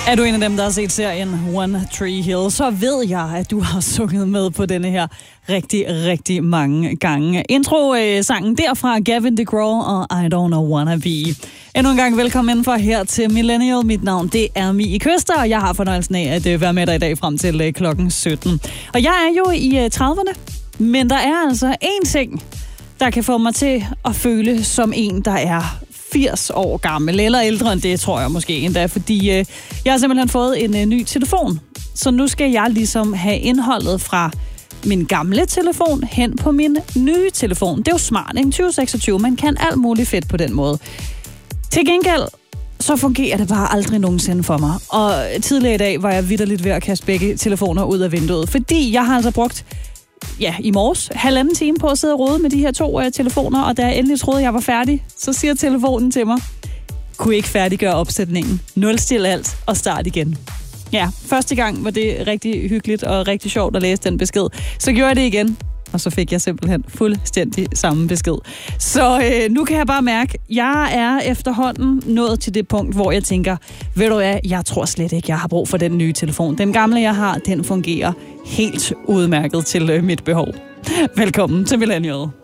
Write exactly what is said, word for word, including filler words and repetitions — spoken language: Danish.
Er du en af dem, der har set serien One Tree Hill, så ved jeg, at du har sunget med på denne her rigtig, rigtig mange gange. Intro-sangen derfra, Gavin DeGraw og I Don't Know Wanna Be. Endnu en gang velkommen indenfor her til Millennial. Mit navn, det er Mie Køster, og jeg har fornøjelsen af at være med dig i dag frem til klokken sytten. Og jeg er jo i trediverne, men der er altså én ting, der kan få mig til at føle som en, der er firs år gammel, eller ældre end det, tror jeg måske endda, fordi øh, jeg har simpelthen fået en øh, ny telefon. Så nu skal jeg ligesom have indholdet fra min gamle telefon hen på min nye telefon. Det er jo smart, ikke? tyve seksogtyve, man kan alt muligt fedt på den måde. Til gengæld, så fungerer det bare aldrig nogensinde for mig. Og tidligere i dag var jeg vitterligt ved at kaste begge telefoner ud af vinduet, fordi jeg har altså brugt ja, i morges, halvanden time på at sidde og rode med de her to uh, telefoner, og da jeg endelig troede, jeg var færdig, så siger telefonen til mig, kunne I ikke færdiggøre opsætningen? Nulstil alt og start igen. Ja, første gang var det rigtig hyggeligt og rigtig sjovt at læse den besked. Så gjorde jeg det igen, og så fik jeg simpelthen fuldstændig samme besked. Så øh, nu kan jeg bare mærke, jeg er efterhånden nået til det punkt, hvor jeg tænker, ved du hvad, jeg tror slet ikke, jeg har brug for den nye telefon. Den gamle, jeg har, den fungerer helt udmærket til øh, mit behov. Velkommen til Millennial.